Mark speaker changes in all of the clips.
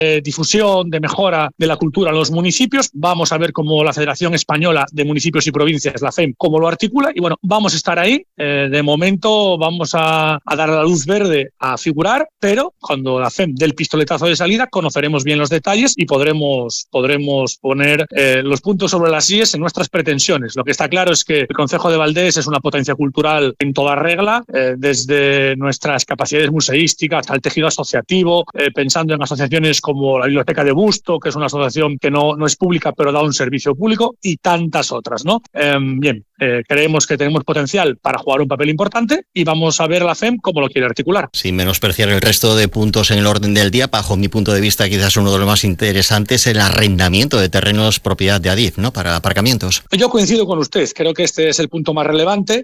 Speaker 1: difusión, de mejora de la cultura en los municipios. Vamos a ver cómo la Federación Española de Municipios y Provincias, la FEM, cómo lo articula. Y bueno, vamos a estar ahí. De momento vamos a dar la luz verde a figurar, pero cuando la FEM dé el pistoletazo de salida conoceremos bien los detalles y podremos poner los puntos sobre las IES en nuestras pretensiones. Lo que está claro es que el Concejo de Valdés es una potencia cultural en toda regla, desde nuestras capacidades museísticas hasta el tejido asociativo, pensando en asociaciones como la Biblioteca de Busto, que es una asociación que no es pública pero da un servicio público, y tantas otras, ¿no? Creemos que tenemos potencial para jugar un papel importante y vamos a ver la FEM cómo lo quiere articular.
Speaker 2: Sin menospreciar el resto de puntos en el orden del día, bajo mi punto de vista quizás uno de los más interesantes, el arrendamiento de terrenos propiedad de Adif, ¿no?, para aparcamientos.
Speaker 1: Yo coincido con usted, creo que este es el punto más relevante.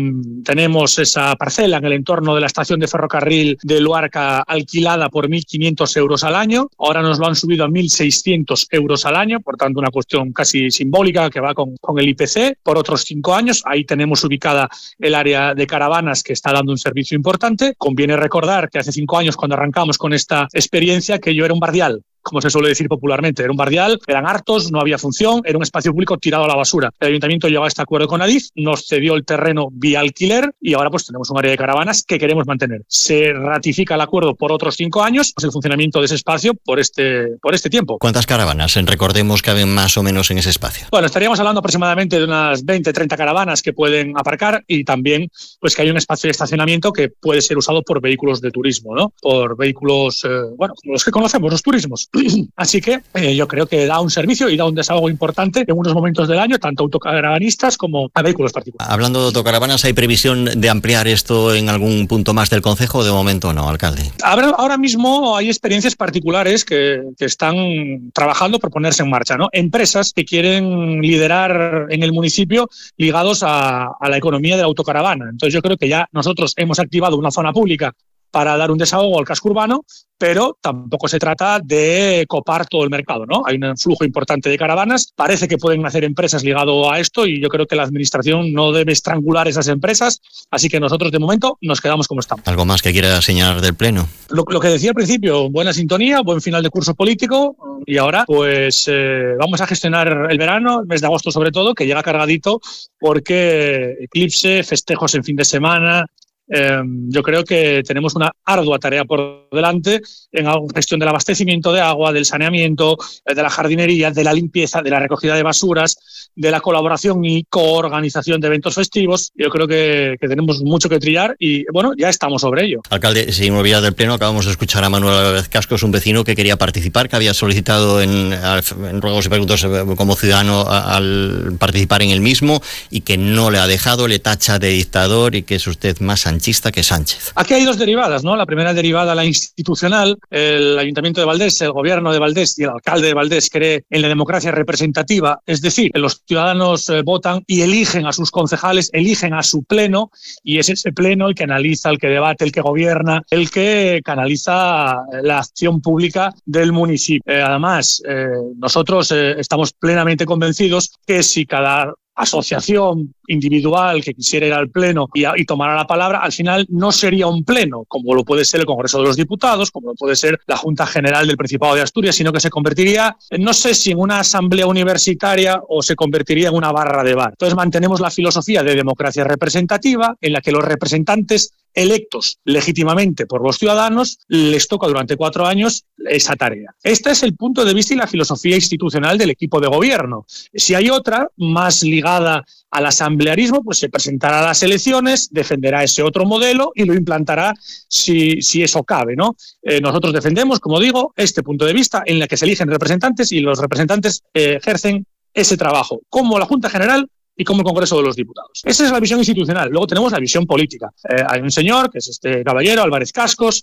Speaker 1: Tenemos esa parcela en el entorno de la estación de ferrocarril de Luarca alquilada por 1.500 euros al año, ahora nos lo han subido a 1.600 euros al año, por tanto una cuestión casi simbólica que va con el IPC por otros 5 años. Ahí tenemos ubicada el área de caravanas que está dando un servicio importante. Conviene recordar que hace 5 años, cuando arrancamos con esta experiencia, que yo era un barrial, como se suele decir popularmente. Era un barrial, eran hartos, no había función, era un espacio público tirado a la basura. El ayuntamiento llegó a este acuerdo con Adif, nos cedió el terreno vía alquiler y ahora pues tenemos un área de caravanas que queremos mantener. Se ratifica el acuerdo por otros 5 años, pues el funcionamiento de ese espacio por este tiempo.
Speaker 2: ¿Cuántas caravanas, recordemos, caben más o menos en ese espacio?
Speaker 1: Bueno, estaríamos hablando aproximadamente de unas 20-30 caravanas que pueden aparcar, y también pues que hay un espacio de estacionamiento que puede ser usado por vehículos de turismo, ¿no? Por vehículos, como los que conocemos, los turismos. Así que yo creo que da un servicio y da un desahogo importante en unos momentos del año, tanto a autocaravanistas como a vehículos particulares.
Speaker 2: Hablando de autocaravanas, ¿hay previsión de ampliar esto en algún punto más del concejo? De momento no, alcalde.
Speaker 1: Ahora mismo hay experiencias particulares que están trabajando por ponerse en marcha, ¿no? Empresas que quieren liderar en el municipio ligados a la economía de la autocaravana. Entonces yo creo que ya nosotros hemos activado una zona pública para dar un desahogo al casco urbano, pero tampoco se trata de copar todo el mercado, ¿no? Hay un flujo importante de caravanas, parece que pueden nacer empresas ligado a esto y yo creo que la administración no debe estrangular esas empresas, así que nosotros de momento nos quedamos como estamos.
Speaker 2: ¿Algo más que quiera señalar del Pleno?
Speaker 1: Lo que decía al principio, buena sintonía, buen final de curso político, y ahora pues vamos a gestionar el verano, el mes de agosto sobre todo, que llega cargadito porque eclipse, festejos en fin de semana. Yo creo que tenemos una ardua tarea por delante en la gestión del abastecimiento de agua, del saneamiento, de la jardinería, de la limpieza, de la recogida de basuras, de la colaboración y coorganización de eventos festivos. Yo creo que tenemos mucho que trillar y, bueno, ya estamos sobre ello.
Speaker 2: Alcalde, sin olvidar del Pleno, acabamos de escuchar a Manuel Álvarez Cascos, un vecino que quería participar, que había solicitado en ruegos y preguntas como ciudadano al participar en el mismo y que no le ha dejado, le tacha de dictador y que es usted más sanchista que Sánchez.
Speaker 1: Aquí hay dos derivadas, ¿no? La primera derivada, la institucional. El Ayuntamiento de Valdés, el Gobierno de Valdés y el alcalde de Valdés cree en la democracia representativa, es decir, que los ciudadanos votan y eligen a sus concejales, eligen a su pleno, y es ese pleno el que analiza, el que debate, el que gobierna, el que canaliza la acción pública del municipio. Además, nosotros estamos plenamente convencidos que si cada asociación individual que quisiera ir al pleno y tomara la palabra, al final no sería un pleno, como lo puede ser el Congreso de los Diputados, como lo puede ser la Junta General del Principado de Asturias, sino que se convertiría, no sé si en una asamblea universitaria o se convertiría en una barra de bar. Entonces mantenemos la filosofía de democracia representativa, en la que los representantes electos legítimamente por los ciudadanos les toca durante 4 años esa tarea. Este es el punto de vista y la filosofía institucional del equipo de gobierno. Si hay otra, más ligada al asamblearismo, pues se presentará a las elecciones, defenderá ese otro modelo y lo implantará si eso cabe, ¿no? Nosotros defendemos, como digo, este punto de vista en el que se eligen representantes y los representantes ejercen ese trabajo, como la Junta General y como el Congreso de los Diputados. Esa es la visión institucional. Luego tenemos la visión política. Hay un señor, que es este caballero, Álvarez Cascos,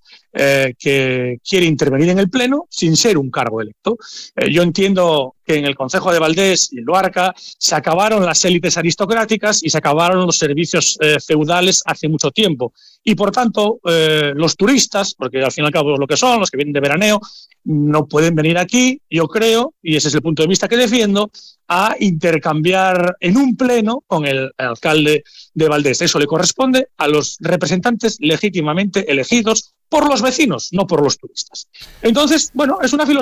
Speaker 1: que quiere intervenir en el Pleno sin ser un cargo electo. Yo entiendo que en el Concejo de Valdés y en Luarca se acabaron las élites aristocráticas y se acabaron los servicios feudales hace mucho tiempo. Y, por tanto, los turistas, porque al fin y al cabo es lo que son, los que vienen de veraneo, no pueden venir aquí, yo creo, y ese es el punto de vista que defiendo, a intercambiar en un pleno con el alcalde de Valdés. Eso le corresponde a los representantes legítimamente elegidos por los vecinos, no por los turistas. Entonces, bueno, es una filosofía